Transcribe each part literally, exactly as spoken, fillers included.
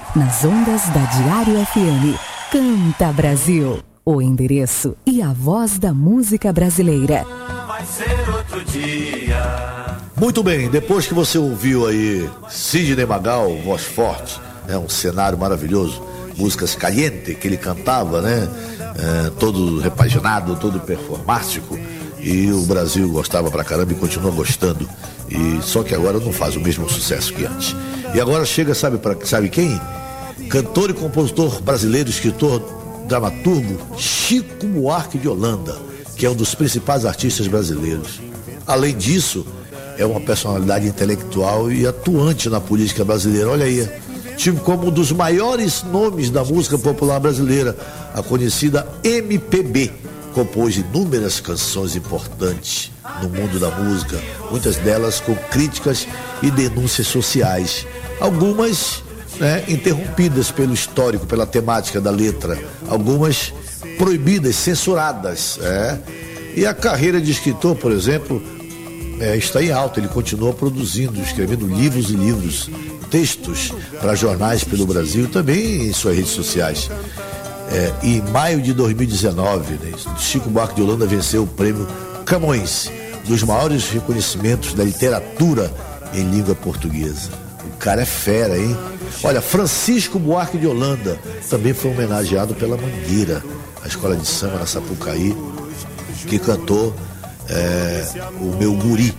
nas ondas da Diário F M. Canta Brasil, o endereço e a voz da música brasileira. Vai ser outro dia. Muito bem, depois que você ouviu aí Sidney Magal, voz forte, né, um cenário maravilhoso, músicas caliente que ele cantava, né, é, todo repaginado, todo performático, e o Brasil gostava pra caramba e continua gostando, e só que agora não faz o mesmo sucesso que antes. E agora chega, sabe, pra, sabe quem? Cantor e compositor brasileiro, escritor, dramaturgo, Chico Buarque de Holanda, que é um dos principais artistas brasileiros. Além disso, é uma personalidade intelectual e atuante na política brasileira. Olha aí, tipo como um dos maiores nomes da música popular brasileira, a conhecida M P B. Compôs inúmeras canções importantes no mundo da música, muitas delas com críticas e denúncias sociais. Algumas, né, interrompidas pelo histórico, pela temática da letra. Algumas proibidas, censuradas. É. E a carreira de escritor, por exemplo, é, está em alta. Ele continua produzindo, escrevendo livros e livros, textos para jornais pelo Brasil, também em suas redes sociais. É, e em maio de dois mil e dezenove, né, Chico Buarque de Holanda venceu o prêmio Camões, dos maiores reconhecimentos da literatura em língua portuguesa. O cara é fera, hein? Olha, Francisco Buarque de Holanda também foi homenageado pela Mangueira, a escola de samba na Sapucaí, que cantou é, o Meu Guri,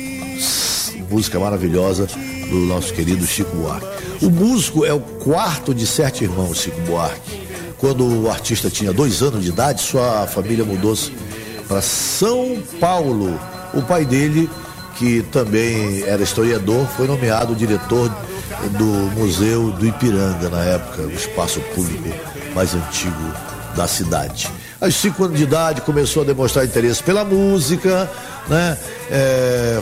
música maravilhosa do nosso querido Chico Buarque. O músico é o quarto de sete irmãos, Chico Buarque. Quando o artista tinha dois anos de idade, sua família mudou-se para São Paulo. O pai dele, que também era historiador, foi nomeado diretor do Museu do Ipiranga, na época, o espaço público mais antigo da cidade. Aos cinco anos de idade, começou a demonstrar interesse pela música, né? É,